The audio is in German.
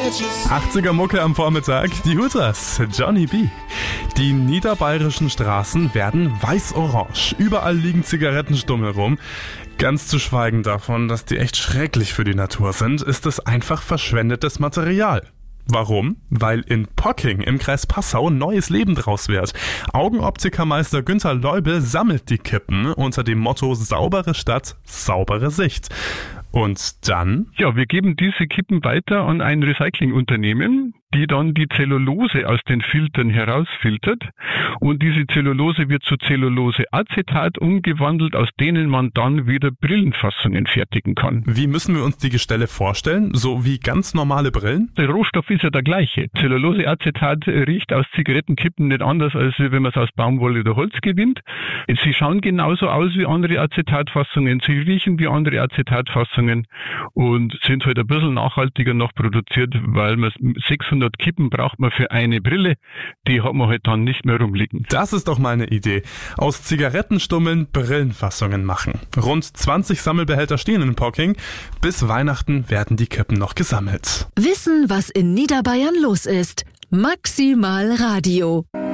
80er Mucke am Vormittag, die Hooters, Johnny B. Die niederbayerischen Straßen werden weiß-orange. Überall liegen Zigarettenstummel rum. Ganz zu schweigen davon, dass die echt schrecklich für die Natur sind, ist es einfach verschwendetes Material. Warum? Weil in Pocking im Kreis Passau neues Leben draus wird. Augenoptikermeister Günther Leubel sammelt die Kippen unter dem Motto saubere Stadt, saubere Sicht. Und dann? Ja, wir geben diese Kippen weiter an ein Recyclingunternehmen, die dann die Zellulose aus den Filtern herausfiltert. Und diese Zellulose wird zu Zelluloseacetat umgewandelt, aus denen man dann wieder Brillenfassungen fertigen kann. Wie müssen wir uns die Gestelle vorstellen? So wie ganz normale Brillen? Der Rohstoff ist ja der gleiche. Zelluloseacetat riecht aus Zigarettenkippen nicht anders, als wenn man es aus Baumwolle oder Holz gewinnt. Sie schauen genauso aus wie andere Acetatfassungen, sie riechen wie andere Acetatfassungen und sind halt ein bisschen nachhaltiger noch produziert, weil man 600 Kippen braucht man für eine Brille, die hat man halt dann nicht mehr rumliegen. Das ist doch mal eine Idee. Aus Zigarettenstummeln Brillenfassungen machen. Rund 20 Sammelbehälter stehen in Pocking. Bis Weihnachten werden die Kippen noch gesammelt. Wissen, was in Niederbayern los ist. Maximal Radio.